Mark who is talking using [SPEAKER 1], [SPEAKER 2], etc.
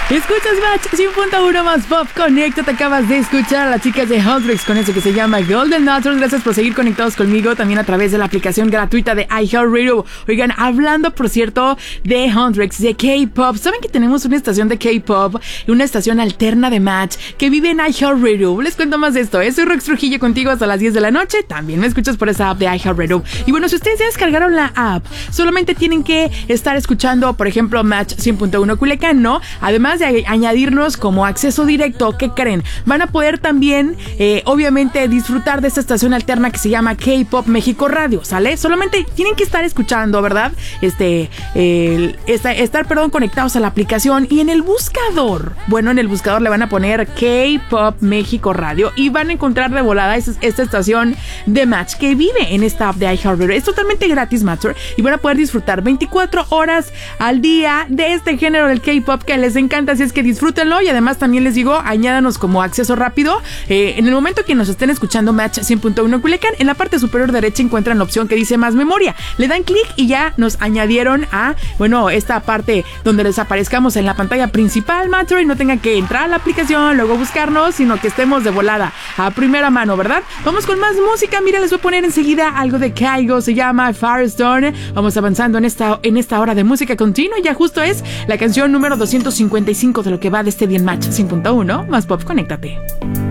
[SPEAKER 1] Escuchas Match 100.1 más Pop Connecta. Te acabas de escuchar a las chicas de Huntrix con eso que se llama Golden Nutters. Gracias por seguir conectados conmigo también a través de la aplicación gratuita de iHeartRadio. Oigan, hablando por cierto de Huntrix, de K-Pop, ¿saben que tenemos una estación de K-Pop? Una estación alterna de Match que vive en iHeartRadio. Les cuento más de esto. Soy Rox Trujillo contigo hasta las 10 de la noche. También me escuchas por esa app de iHeartRadio. Y bueno, si ustedes ya descargaron la app, solamente tienen que estar escuchando, por ejemplo, Match 100.1 Culiacán, ¿no? Además de añadirnos como acceso directo, ¿qué creen? Van a poder también, obviamente, disfrutar de esta estación alterna que se llama K-Pop México Radio, ¿sale? Solamente tienen que estar escuchando, ¿verdad? Estar conectados a la aplicación y en el buscador, bueno, en el buscador le van a poner K-Pop México Radio y van a encontrar de volada esta estación de Match que vive en esta app de iHeartRadio. Es totalmente gratis, Matcher, y van a poder disfrutar 24 horas al día de este género del K-Pop que les encanta, así es que disfrútenlo y además también les digo, añádanos como acceso rápido. En el momento que nos estén escuchando Match 100.1 Culiacán, en la parte superior derecha encuentran la opción que dice más memoria. Le dan clic y ya nos añadieron a, bueno, esta parte donde les aparezcamos en la pantalla principal, Matcher, y no tengan que entrar a la aplicación, luego buscarnos, sino que estemos de volada a primera mano, ¿verdad? Vamos con más música. Mira, les voy a poner enseguida algo de Kygo, se llama Firestone. Vamos avanzando en esta hora de música continua. Ya justo es la canción número 255 de lo que va de este día en Match 5.1 más Pop, conéctate.